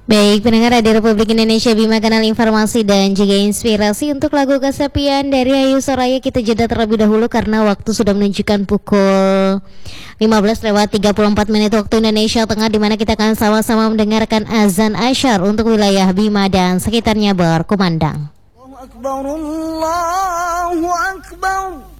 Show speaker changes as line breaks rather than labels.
Baik, pendengar Radio Republik Indonesia, Bima Kanal Informasi dan juga Inspirasi. Untuk lagu Kesepian dari Ayu Soraya kita jeda terlebih dahulu karena waktu sudah menunjukkan pukul 15:34 waktu Indonesia Tengah, di mana kita akan sama-sama mendengarkan azan Asyar untuk wilayah Bima dan sekitarnya berkumandang.
Allahu Akbar, Allahu Akbar.